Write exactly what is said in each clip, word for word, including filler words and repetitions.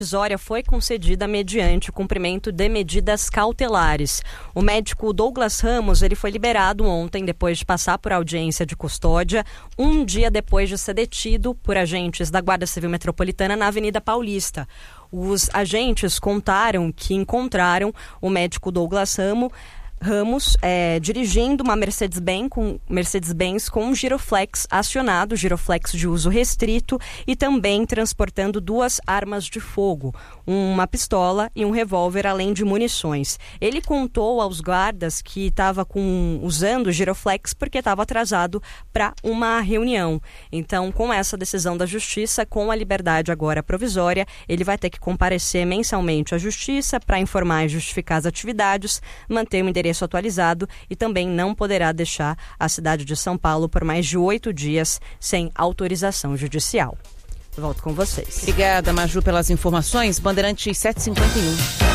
provisória foi concedida mediante o cumprimento de medidas cautelares. O médico Douglas Ramos ele foi liberado ontem depois de passar por audiência de custódia, um dia depois de ser detido por agentes da Guarda Civil Metropolitana na Avenida Paulista. Os agentes contaram que encontraram o médico Douglas Ramos Ramos, é, dirigindo uma Mercedes-Benz com, Mercedes-Benz com um giroflex acionado, giroflex de uso restrito, e também transportando duas armas de fogo, uma pistola e um revólver, além de munições. Ele contou aos guardas que estava usando o giroflex porque estava atrasado para uma reunião. Então, com essa decisão da Justiça, com a liberdade agora provisória, ele vai ter que comparecer mensalmente à Justiça para informar e justificar as atividades, manter o endereço atualizado e também não poderá deixar a cidade de São Paulo por mais de oito dias sem autorização judicial. Volto com vocês. Obrigada, Maju, pelas informações. Bandeirantes sete e cinquenta e um.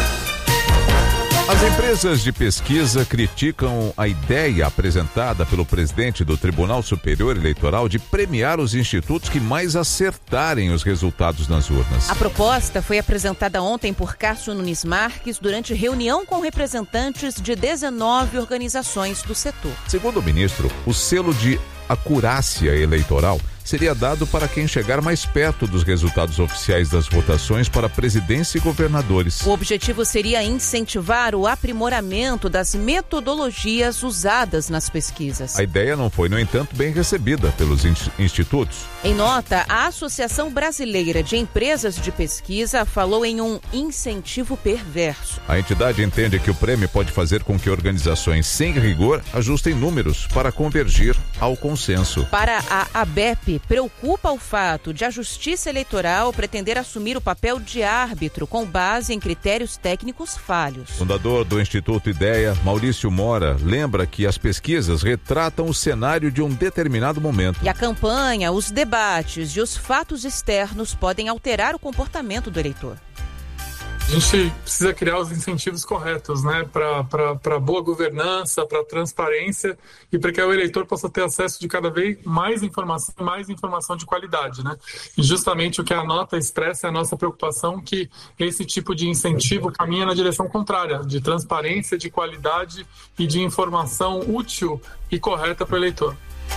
As empresas de pesquisa criticam a ideia apresentada pelo presidente do Tribunal Superior Eleitoral de premiar os institutos que mais acertarem os resultados nas urnas. A proposta foi apresentada ontem por Cássio Nunes Marques durante reunião com representantes de dezenove organizações do setor. Segundo o ministro, o selo de acurácia eleitoral seria dado para quem chegar mais perto dos resultados oficiais das votações para presidência e governadores. O objetivo seria incentivar o aprimoramento das metodologias usadas nas pesquisas. A ideia não foi, no entanto, bem recebida pelos institutos. Em nota, a Associação Brasileira de Empresas de Pesquisa falou em um incentivo perverso. A entidade entende que o prêmio pode fazer com que organizações sem rigor ajustem números para convergir ao consenso. Para a ABEP, preocupa o fato de a Justiça Eleitoral pretender assumir o papel de árbitro com base em critérios técnicos falhos. Fundador do Instituto Ideia, Maurício Mora, lembra que as pesquisas retratam o cenário de um determinado momento. E a campanha, os debates e os fatos externos podem alterar o comportamento do eleitor. A gente precisa criar os incentivos corretos, né, para boa governança, para transparência e para que o eleitor possa ter acesso de cada vez mais informação, mais informação de qualidade, né? E justamente o que a nota expressa é a nossa preocupação que esse tipo de incentivo caminha na direção contrária, de transparência, de qualidade e de informação útil e correta para o eleitor.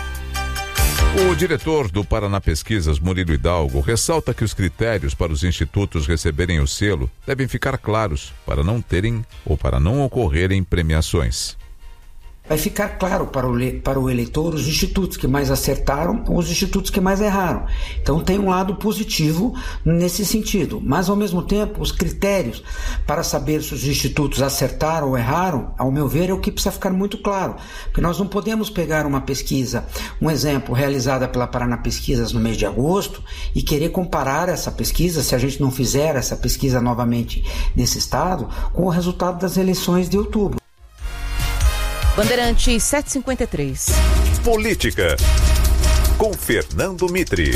O diretor do Paraná Pesquisas, Murilo Hidalgo, ressalta que os critérios para os institutos receberem o selo devem ficar claros para não terem ou para não ocorrerem premiações. Vai ficar claro para o, para o eleitor os institutos que mais acertaram ou os institutos que mais erraram. Então tem um lado positivo nesse sentido, mas ao mesmo tempo os critérios para saber se os institutos acertaram ou erraram, ao meu ver, é o que precisa ficar muito claro, porque nós não podemos pegar uma pesquisa, um exemplo realizada pela Paraná Pesquisas no mês de agosto e querer comparar essa pesquisa, se a gente não fizer essa pesquisa novamente nesse estado, com o resultado das eleições de outubro. Bandeirantes sete e cinquenta e três. Política, com Fernando Mitre.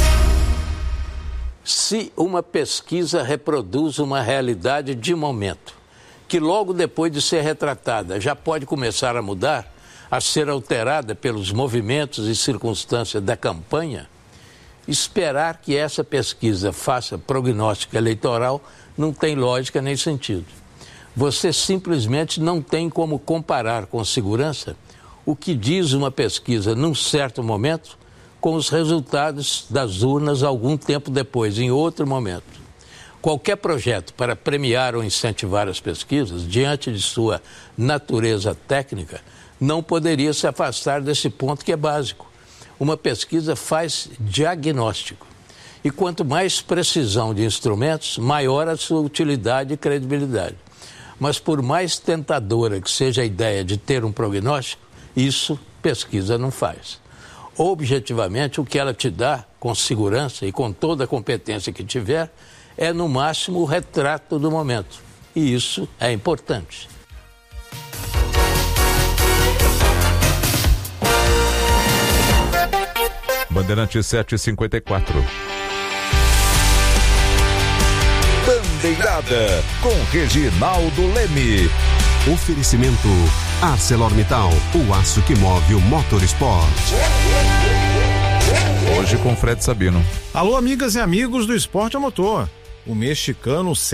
Se uma pesquisa reproduz uma realidade de momento, que logo depois de ser retratada já pode começar a mudar, a ser alterada pelos movimentos e circunstâncias da campanha, esperar que essa pesquisa faça prognóstico eleitoral não tem lógica nem sentido. Você simplesmente não tem como comparar com segurança o que diz uma pesquisa num certo momento com os resultados das urnas algum tempo depois, em outro momento. Qualquer projeto para premiar ou incentivar as pesquisas, diante de sua natureza técnica, não poderia se afastar desse ponto que é básico. Uma pesquisa faz diagnóstico. E quanto mais precisão de instrumentos, maior a sua utilidade e credibilidade. Mas por mais tentadora que seja a ideia de ter um prognóstico, isso pesquisa não faz. Objetivamente, o que ela te dá, com segurança e com toda a competência que tiver, é no máximo o retrato do momento. E isso é importante. Bandeirantes sete e cinquenta e quatro. Bandeirada com Reginaldo Leme. Oferecimento ArcelorMittal, o aço que move o Motorsport. Hoje com Fred Sabino. Alô, amigas e amigos do Esporte a Motor. o mexicano